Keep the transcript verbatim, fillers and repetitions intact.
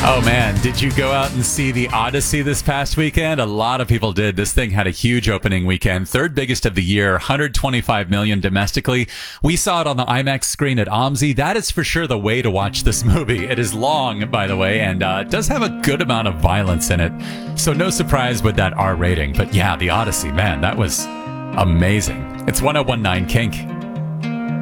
Oh man, did you go out and see The Odyssey this past weekend? A lot of people did. This thing had a huge opening weekend, third biggest of the year, one hundred twenty-five million domestically. We saw it on the IMAX screen at O M S I. That is for sure the way to watch this movie. It is long, by the way, and uh, does have a good amount of violence in it. So no surprise with that R rating. But yeah, The Odyssey, man, that was amazing. It's ten nineteen Kink.